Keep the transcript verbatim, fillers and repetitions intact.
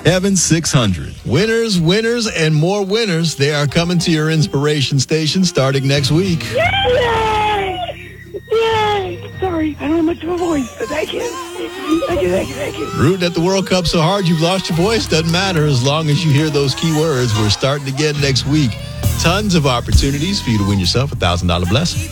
Heaven six hundred. Winners, winners, and more winners. They are coming to your inspiration station starting next week. Yay! Yay! Sorry, I don't have much of a voice, but thank you. Thank you, thank you, thank you. Rooting at the World Cup so hard you've lost your voice. Doesn't matter as long as you hear those key words. We're starting again next week. Tons of opportunities for you to win yourself a one thousand dollars blessing.